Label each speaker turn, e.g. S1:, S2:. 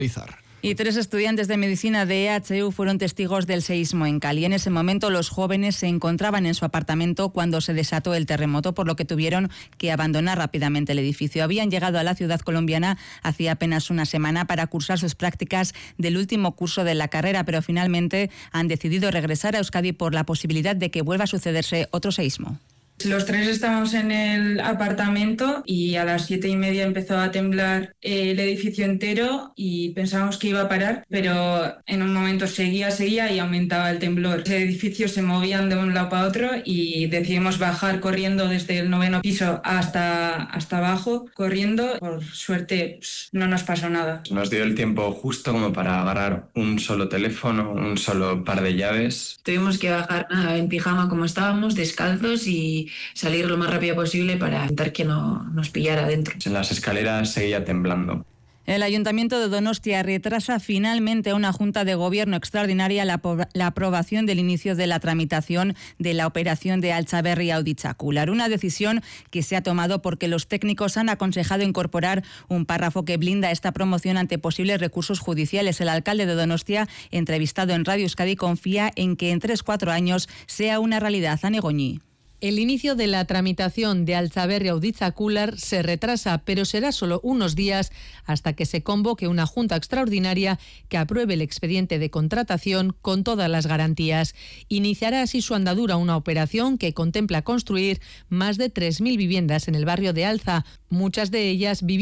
S1: Y 3 estudiantes de medicina de EHU fueron testigos del seísmo en Cali. En ese momento los jóvenes se encontraban en su apartamento cuando se desató el terremoto, por lo que tuvieron que abandonar rápidamente el edificio. Habían llegado a la ciudad colombiana hacía apenas una semana para cursar sus prácticas del último curso de la carrera, pero finalmente han decidido regresar a Euskadi por la posibilidad de que vuelva a sucederse otro seísmo.
S2: Los 3 estábamos en el apartamento y a las 7:30 empezó a temblar el edificio entero y pensábamos que iba a parar, pero en un momento seguía y aumentaba el temblor. Los edificios se movían de un lado para otro y decidimos bajar corriendo desde el 9º piso hasta abajo, corriendo. Por suerte no nos pasó nada.
S3: Nos dio el tiempo justo como para agarrar un solo teléfono, un solo par de llaves.
S4: Tuvimos que bajar en pijama como estábamos, descalzos, y salir lo más rápido posible para evitar que no nos pillara dentro.
S3: En las escaleras seguía temblando.
S1: El Ayuntamiento de Donostia retrasa finalmente a una Junta de Gobierno extraordinaria la aprobación del inicio de la tramitación de la operación de Altzaberri-Auditzacular. Una decisión que se ha tomado porque los técnicos han aconsejado incorporar un párrafo que blinda esta promoción ante posibles recursos judiciales. El alcalde de Donostia, entrevistado en Radio Euskadi, confía en que en 3-4 años sea una realidad. Ane Goñi.
S5: El inicio de la tramitación de Altzaberri-Auditzacular se retrasa, pero será solo unos días hasta que se convoque una junta extraordinaria que apruebe el expediente de contratación con todas las garantías. Iniciará así su andadura una operación que contempla construir más de 3.000 viviendas en el barrio de Altza, muchas de ellas viviendas